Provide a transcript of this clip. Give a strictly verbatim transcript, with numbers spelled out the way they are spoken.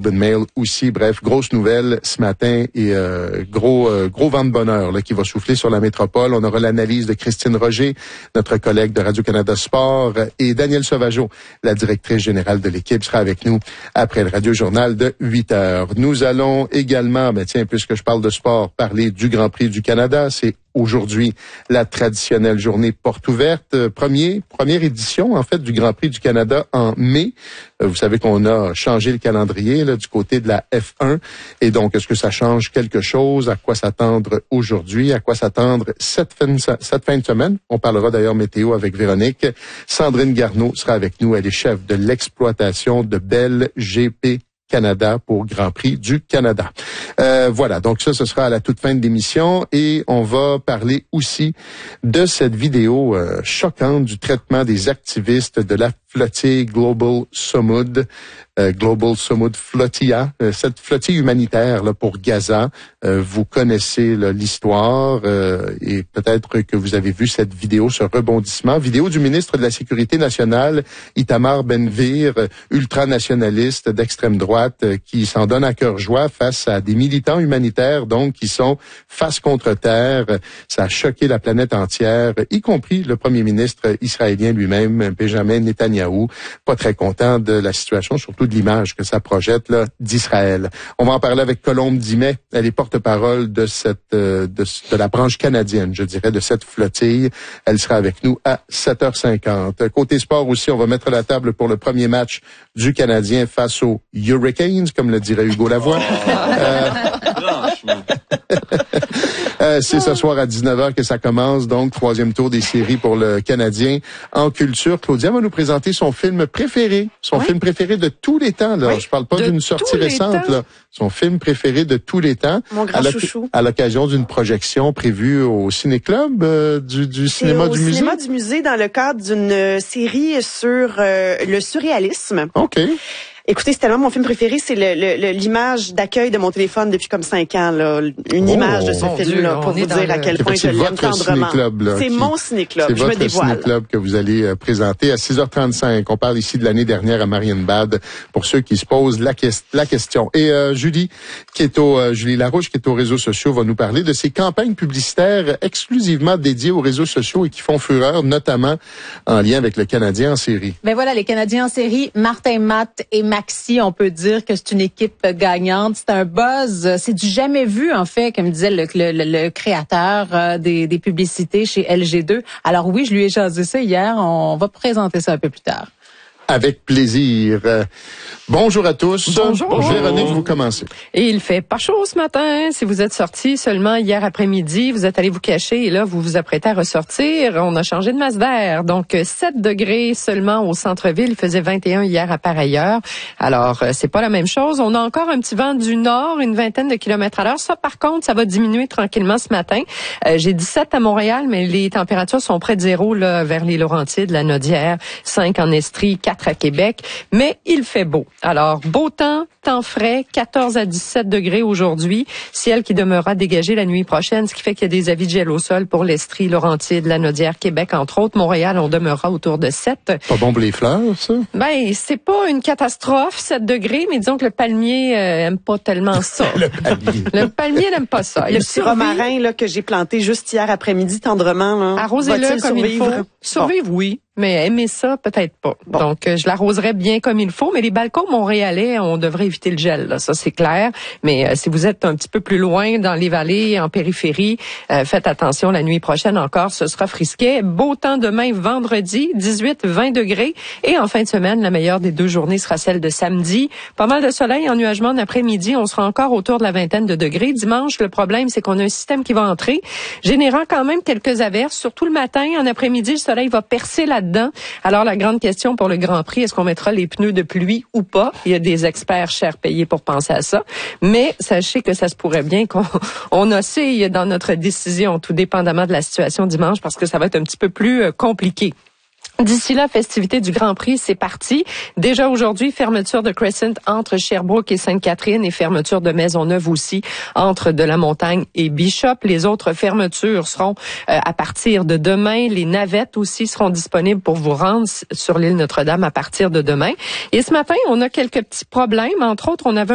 Globe and Mail aussi. Bref, grosse nouvelle ce matin et euh, gros euh, gros vent de bonheur là, qui va souffler sur la métropole. On aura l'analyse de Christine Roger, notre collègue de Radio-Canada Sport, et Danielle Sauvageau, la directrice générale de l'équipe, sera avec nous après le Radio-Journal de huit heures. Nous allons également, ben tiens, puisque je parle de sport, parler du Grand Prix du Canada. C'est aujourd'hui la traditionnelle journée porte ouverte. Premier, première édition, en fait, du Grand Prix du Canada en mai. Vous savez qu'on a changé le calendrier là, du côté de la F un. Et donc, est-ce que ça change quelque chose? À quoi s'attendre aujourd'hui? À quoi s'attendre cette fin, cette fin de semaine? On parlera d'ailleurs météo avec Véronique. Sandrine Garneau sera avec nous. Elle est chef de l'exploitation de Bell G P Canada pour Grand Prix du Canada. Euh, voilà, donc ça, ce sera à la toute fin de l'émission et on va parler aussi de cette vidéo euh, choquante du traitement des activistes de la flottille Global Samud, euh, Global Samud Flotilla, euh, cette flottille humanitaire là pour Gaza. Euh, vous connaissez là, l'histoire euh, et peut-être que vous avez vu cette vidéo, ce rebondissement. Vidéo du ministre de la Sécurité nationale, Itamar Ben-Gvir, ultranationaliste d'extrême droite, euh, qui s'en donne à cœur joie face à des militants humanitaires donc qui sont face contre terre. Ça a choqué la planète entière, y compris le premier ministre israélien lui-même, Benjamin Netanyahou. Pas très content de la situation, surtout de l'image que ça projette là d'Israël. On va en parler avec Colombe Dimet. Elle est porte-parole de cette de, de la branche canadienne, je dirais, de cette flottille. Elle sera avec nous à sept heures cinquante. Côté sport aussi, on va mettre la table pour le premier match du Canadien face aux Hurricanes, comme le dirait Hugo Lavoie. euh, euh, c'est ce soir à dix-neuf heures que ça commence, donc troisième tour des séries pour le Canadien. En culture, Claudia va nous présenter son film préféré, son oui. film préféré de tous les temps. Là, oui. Je parle pas d'une sortie récente. Là. Son film préféré de tous les temps. Mon grand à chouchou. À l'occasion d'une projection prévue au Ciné-Club euh, du, du cinéma du musée. Au cinéma du musée dans le cadre d'une série sur euh, le surréalisme. OK. Écoutez, c'est tellement mon film préféré, c'est le, le, l'image d'accueil de mon téléphone depuis comme cinq ans. Là. Une oh, image de ce film-là pour vous dire à quel point je l'aime tendrement. C'est mon ciné-club, je me dévoile. C'est votre ciné-club que vous allez euh, présenter à six heures trente-cinq. On parle ici de l'année dernière à Marienbad pour ceux qui se posent la, que- la question. Et euh, Julie, qui est au, euh, Julie Larouche, qui est aux réseaux sociaux, va nous parler de ces campagnes publicitaires exclusivement dédiées aux réseaux sociaux et qui font fureur, notamment en lien avec le Canadien en série. Ben voilà, les Canadiens en série, Martin Matt et Maxi, on peut dire que c'est une équipe gagnante. C'est un buzz, c'est du jamais vu en fait, comme disait le, le, le créateur euh, des, des publicités chez L G deux. Alors oui, je lui ai jasé ça hier. On va présenter ça un peu plus tard. Avec plaisir. Euh, bonjour à tous. Bonjour. Bonjour. Véronique, vous commencez. Et il fait pas chaud ce matin. Si vous êtes sortis seulement hier après-midi, vous êtes allé vous cacher et là, vous vous apprêtez à ressortir. On a changé de masse d'air. Donc, sept degrés seulement au centre-ville. Il faisait vingt et un hier à pareille-heure. Alors, c'est pas la même chose. On a encore un petit vent du nord, une vingtaine de kilomètres à l'heure. Ça, par contre, ça va diminuer tranquillement ce matin. Euh, j'ai dix-sept à Montréal, mais les températures sont près de zéro là, vers les Laurentides, la Nodière, cinq en Estrie, quatre à Québec, mais il fait beau. Alors, beau temps, temps frais, quatorze à dix-sept degrés aujourd'hui, ciel qui demeurera dégagé la nuit prochaine, ce qui fait qu'il y a des avis de gel au sol pour l'Estrie, Laurentides, la Nodière, Québec, entre autres. Montréal, on demeurera autour de sept. Pas bon pour les fleurs, ça? Ben, c'est pas une catastrophe, sept degrés, mais disons que le palmier euh, aime pas tellement ça. le palmier. Le palmier n'aime pas ça. Le petit romarin là, que j'ai planté juste hier après-midi tendrement. Là. Arrosez-le comme il faut. Survivre, bon. Oui. Mais aimer ça, peut-être pas. Bon. Donc, euh, je l'arroserais bien comme il faut. Mais les balcons montréalais, on devrait éviter le gel. Là, ça, c'est clair. Mais euh, si vous êtes un petit peu plus loin dans les vallées, en périphérie, euh, faites attention. La nuit prochaine encore, ce sera frisquet. Beau temps demain, vendredi, dix-huit à vingt degrés. Et en fin de semaine, la meilleure des deux journées sera celle de samedi. Pas mal de soleil, ennuagement d'après-midi. On sera encore autour de la vingtaine de degrés. Dimanche, le problème, c'est qu'on a un système qui va entrer, générant quand même quelques averses, surtout le matin. En après-midi, le soleil va percer là-dedans. Alors, la grande question pour le Grand Prix, est-ce qu'on mettra les pneus de pluie ou pas? Il y a des experts chers payés pour penser à ça. Mais sachez que ça se pourrait bien qu'on on oscille dans notre décision, tout dépendamment de la situation dimanche, parce que ça va être un petit peu plus euh, compliqué. D'ici là, festivité du Grand Prix, c'est parti. Déjà aujourd'hui, fermeture de Crescent entre Sherbrooke et Sainte-Catherine et fermeture de Maisonneuve aussi entre de la Montagne et Bishop. Les autres fermetures seront euh, à partir de demain. Les navettes aussi seront disponibles pour vous rendre sur l'île Notre-Dame à partir de demain. Et ce matin, on a quelques petits problèmes. Entre autres, on avait